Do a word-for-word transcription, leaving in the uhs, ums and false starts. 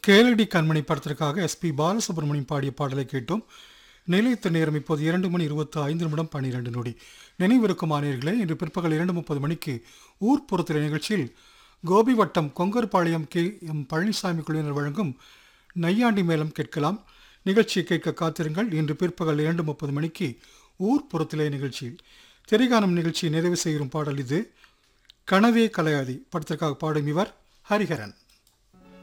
கேளடி கண்மணி படத்திற்காக S B Balasubramaniam பாடிய பாடலை கேட்டோம். நிலையத்த நேரம் இப்போது இரண்டு மணி இருபத்தி ஐந்து நிமிடம் பன்னிரண்டு நொடி. நினைவிருக்கும் ஆணையர்களே, இன்று பிற்பகல் இரண்டு முப்பது மணிக்கு ஊர்ப்புறத்திரை நிகழ்ச்சியில் கோபி வட்டம் கொங்கர்பாளையம் கே எம் பழனிசாமி குழுவினர் வழங்கும் நையாண்டி மேளம் கேட்கலாம். நிகழ்ச்சியை கேட்க காத்திருங்கள். இன்று பிற்பகல் இரண்டு முப்பது மணிக்கு ஊர்ப்புறத்திலே நிகழ்ச்சியில் திரைகானம் நிகழ்ச்சியை நிறைவு செய்யும் பாடல் இது. கனவே கலையாதி படத்திற்காக பாடும் இவர் ஹரிஹரன்.